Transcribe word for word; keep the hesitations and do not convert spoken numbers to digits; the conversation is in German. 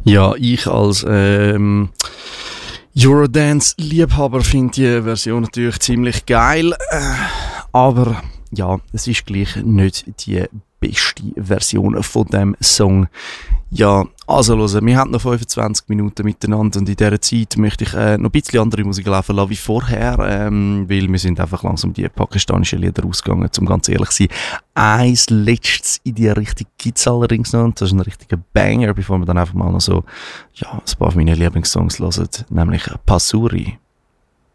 Ja, ich als ähm, Eurodance-Liebhaber finde die Version natürlich ziemlich geil, äh, aber ja, es ist gleich nicht die beste Version von dem Song. Ja, also hören, wir haben noch fünfundzwanzig Minuten miteinander und in dieser Zeit möchte ich äh, noch ein bisschen andere Musik laufen lassen wie vorher, ähm, weil wir sind einfach langsam die pakistanischen Lieder ausgegangen, um ganz ehrlich zu sein. Eins letztes in die Richtung gibt es allerdings noch und das ist ein richtiger Banger, bevor wir dann einfach mal noch so ja, ein paar von meinen Lieblingssongs hören, nämlich Pasuri.